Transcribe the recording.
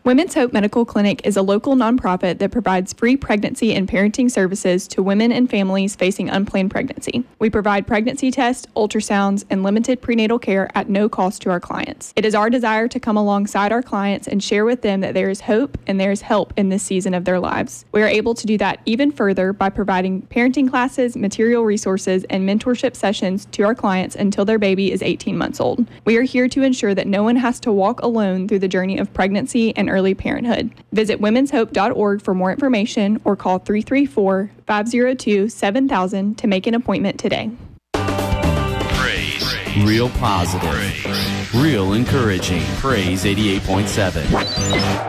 Women's Hope Medical Clinic is a local nonprofit that provides free pregnancy and parenting services to women and families facing unplanned pregnancy. We provide pregnancy tests, ultrasounds, and limited prenatal care at no cost to our clients. It is our desire to come alongside our clients and share with them that there is hope and there is help in this season of their lives. We are able to do that even further by providing parenting classes, material resources, and mentorship sessions to our clients until their baby is 18 months old. We are here to ensure that no one has to walk alone through the journey of pregnancy and early parenthood. Visit womenshope.org for more information or call 334-502-7000 to make an appointment today. Praise. Real positive. Praise. Real encouraging. Praise 88.7.